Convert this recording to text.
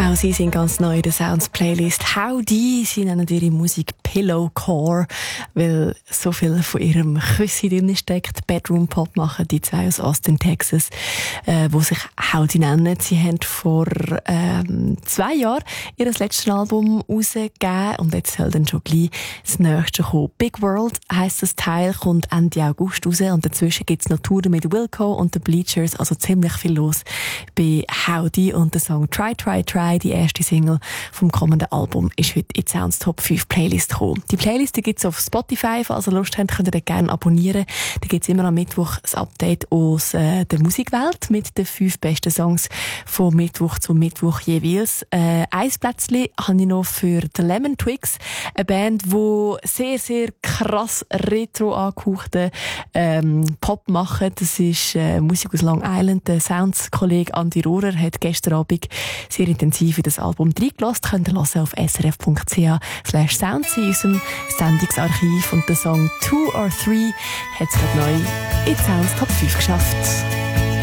Auch sie sind ganz neu in der Sounds-Playlist. Howdy, sie nennen ihre Musik Pillowcore, weil so viel von ihrem Küssi drin steckt. Bedroom-Pop machen die zwei aus Austin, Texas, wo sich Howdy nennen. Sie haben vor 2 Jahren ihr letztes Album rausgegeben und jetzt soll dann schon gleich das nächste kommen. Big World heisst das Teil, kommt Ende August raus und dazwischen gibt's noch Touren mit Wilco und den Bleachers, also ziemlich viel los bei Howdy, und der Song Try, Try, Try, die erste Single vom kommenden Album, ist heute in die Sounds Top 5 Playlist gekommen. Die Playlist gibt es auf Spotify, falls ihr Lust habt, könnt ihr den gerne abonnieren. Da gibt es immer am Mittwoch ein Update aus der Musikwelt mit den 5 besten Songs von Mittwoch zu Mittwoch jeweils. Ein Plätzchen habe ich noch für The Lemon Twigs, eine Band, die sehr, sehr krass retro angehauchten Pop machen. Das ist Musik aus Long Island. Der Sounds-Kollege Andi Rohrer hat gestern Abend sehr intensiv in das Album reingelassen. Könnt ihr hören auf srf.ch/sounds in unserem Sendungsarchiv. Und der Song 2 or 3 hat es gerade neu in die Sounds Top 5 geschafft.